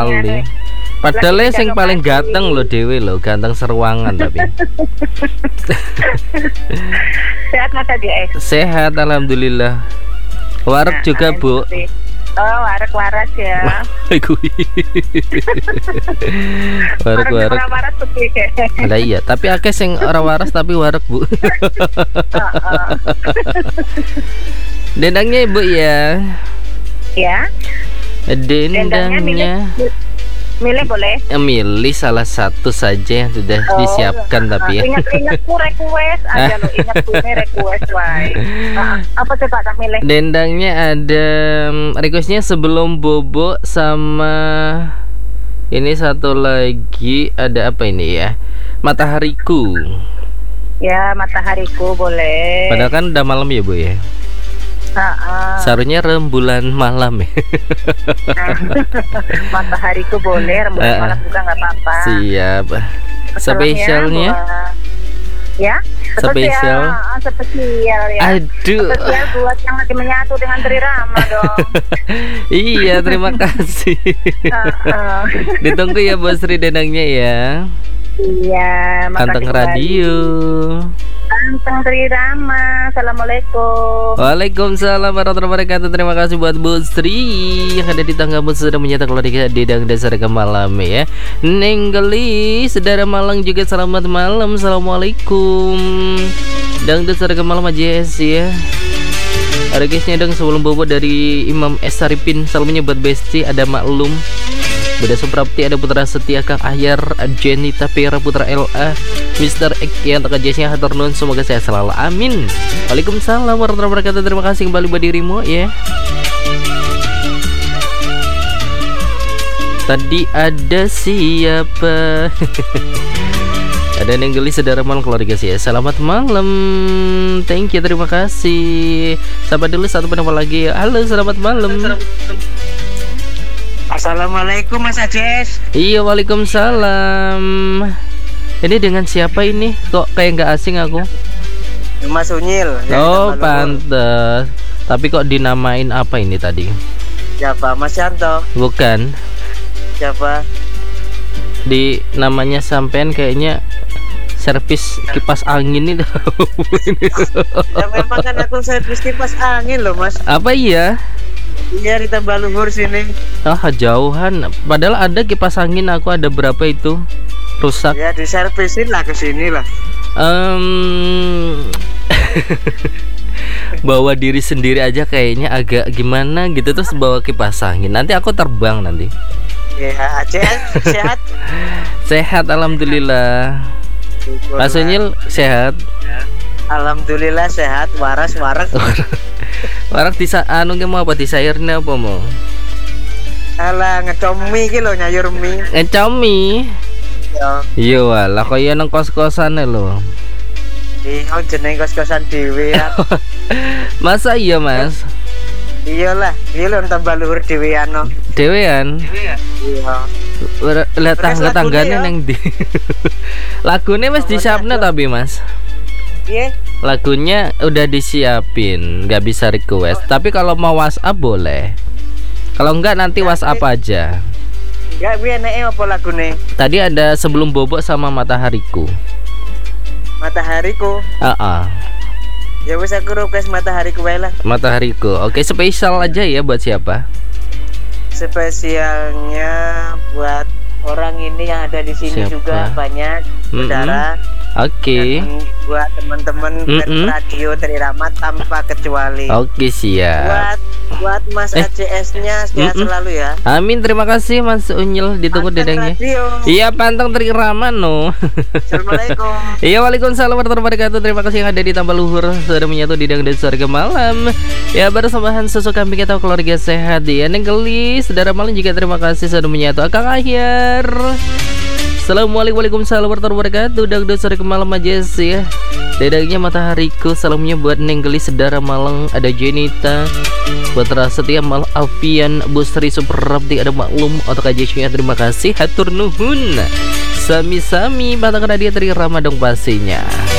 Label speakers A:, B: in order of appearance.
A: lali. Padahal sing paling ganteng lo dewe lo, ganteng seruangan tapi.
B: Sehat Mas Ade?
A: Sehat alhamdulillah. Warek juga Bu.
B: Oh, warek waras ya.
A: Warek.
B: Waras sepi.
A: Lah iya, tapi akeh sing ora waras tapi warek Bu. Dendangnya Ibu ya.
B: Ya.
A: Dendangnya.
B: Milih boleh?
A: Milih salah satu saja yang sudah disiapkan tapi ya.
B: Ingat-ingatku request aja lo, ingatku ini request wae. Apa coba tak milih?
A: Dendangnya ada requestnya sebelum bobo sama ini satu lagi ada apa ini ya? Matahariku.
B: Ya, matahariku boleh.
A: Padahal kan udah malam ya Bu ya. Seharusnya rembulan malam ya.
B: Matahariku boleh, rembulan malam juga nggak apa-apa.
A: Siap. Spesialnya?
B: Ya. Spesial ya.
A: Aduh.
B: Spesial buat yang lagi menyatu dengan Tri Rama dong.
A: Iya, terima kasih. Ditunggu ya Bos Sri dendangnya ya.
B: Iya.
A: Kanteng radio.
B: Kanteng Tri Rama. Assalamualaikum.
A: Waalaikumsalam warahmatullahi wabarakatuh. Terima kasih buat Bu Sri yang ada di tangga sudah menyatakan kalau dedang dasar ke malam ya. Nenggeli saudara Malang juga selamat malam. Assalamualaikum. Dang dasar ke malam aja ya. Ada guysnya dong sebelum bobo dari Imam S Saripin. Salamnya buat Besti, ada Maklum, Beda Suprapti, ada Putra Setia, Kang Ahyar, Jenny Tapira, Putra LA, Mr. X yang terkejasnya hatur nuhun, semoga sehat selalu, amin. Waalaikumsalam warahmatullahi wabarakatuh. Terima kasih kembali buat dirimu ya. Tadi ada siapa? Ada yang geli saudara malam keluarga sih ya. Selamat malam. Thank you, terima kasih. Sabar dulu satu pendapat lagi. Halo, selamat malam.
C: Assalamualaikum Mas Ajes.
A: Iya, waalaikumsalam. Ini dengan siapa ini? Kok kayak nggak asing aku?
C: Mas Unyil.
A: Oh, pantes. Tapi kok dinamain apa ini tadi?
C: Siapa? Mas Yanto?
A: Bukan.
C: Siapa?
A: Di namanya sampean kayaknya servis kipas angin itu.
C: Ya memang kan aku servis kipas angin loh Mas.
A: Apa iya?
C: Iya di Tambah Luhur sini.
A: Ah, jauhan. Padahal ada kipas angin aku ada berapa itu rusak.
C: Ya diservisin lah ke sini lah.
A: Bawa diri sendiri aja kayaknya agak gimana gitu, terus bawa kipas angin. Nanti aku terbang nanti.
C: Ya Aceh sehat.
A: Sehat alhamdulillah. Mas Unyil sehat.
C: Alhamdulillah sehat, waras.
A: Warak anu ge mau apa disairna apa mau?
C: Alah ngecomi iki lho nyayur mie.
A: Ngecomi.
C: Ya.
A: Iya walah kaya nang kos-kosane lho.
C: Iya jeneng kos-kosan dhewe ya.
A: Masa iya Mas?
C: Iyalah, iki lho Tambah Luhur dhewean no.
A: Dewean.
C: Iya.
A: Lihat tangga-tanggane nang ndi. Lagune wis disiapna tapi Mas.
C: Iya.
A: Lagunya udah disiapin, nggak bisa request. Tapi kalau mau WhatsApp boleh. Kalau enggak nanti WhatsApp aja.
C: Enggak piye nek apa lagune?
A: Tadi ada sebelum bobo sama matahariku.
C: Matahariku. Ya wis aku request matahariku wae lah.
A: Matahariku. Oke, spesial aja ya buat siapa?
C: Spesialnya buat orang ini yang ada di sini siapa? Juga banyak saudara.
A: Oke.
C: Buat teman-teman radio Tri Rama tanpa kecuali.
A: Oke, siap.
C: Buat Mas ACS-nya sehat selalu ya.
A: Amin, terima kasih Mas Unyil, ditunggu dedengnya. Iya, panteng Tri Rama no.
C: Assalamualaikum.
A: Iya, waalaikumsalam warahmatullahi wabarakatuh. Terima kasih yang ada di Tambah Luhur sudah menyatu di dan surga malam. Ya, bersambahan susu kambing atau keluarga sehat ya. Nenggeli, saudara malam juga terima kasih sudah menyatu. Kang Ahyar. Assalamualaikum warahmatullahi wabarakatuh. Udah sore ke malam aja sih ya. Dedangnya matahariku. Salamnya buat Nenggeli saudara Malang, ada Jenita, Putra Setia, Mal Alfian, Bu Sri Suprapti, ada Maklum otak aja. Terima kasih, hatur nuhun. Sami-sami batang dia Tri Rama dong pastinya.